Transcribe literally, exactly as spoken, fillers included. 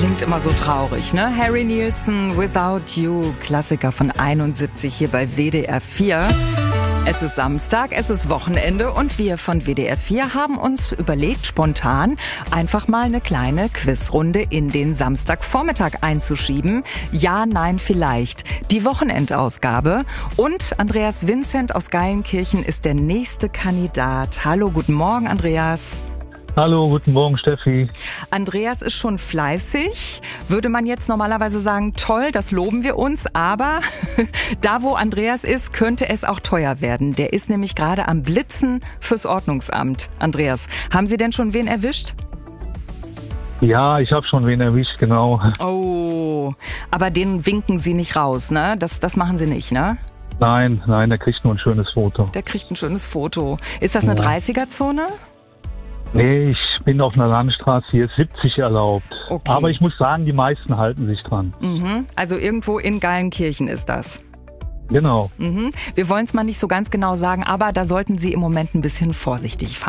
klingt immer so traurig, ne? Harry Nilsson, Without You, Klassiker von einundsiebzig hier bei W D R vier. Es ist Samstag, es ist Wochenende und wir von W D R vier haben uns überlegt, spontan einfach mal eine kleine Quizrunde in den Samstagvormittag einzuschieben. Ja, nein, vielleicht. Die Wochenendausgabe. Und Andreas Vincent aus Geilenkirchen ist der nächste Kandidat. Hallo, guten Morgen, Andreas. Hallo, guten Morgen, Steffi. Andreas ist schon fleißig, würde man jetzt normalerweise sagen, toll, das loben wir uns, aber da, wo Andreas ist, könnte es auch teuer werden. Der ist nämlich gerade am Blitzen fürs Ordnungsamt. Andreas, haben Sie denn schon wen erwischt? Ja, ich habe schon wen erwischt, genau. Oh, aber den winken Sie nicht raus, ne? Das, das machen Sie nicht, ne? Nein, nein, der kriegt nur ein schönes Foto. Der kriegt ein schönes Foto. Ist das eine Ja. dreißiger-Zone? Nee, ich bin auf einer Landstraße, hier ist siebzig erlaubt. Okay. Aber ich muss sagen, die meisten halten sich dran. Mhm. Also irgendwo in Geilenkirchen ist das. Genau. Mhm. Wir wollen es mal nicht so ganz genau sagen, aber da sollten Sie im Moment ein bisschen vorsichtig fahren.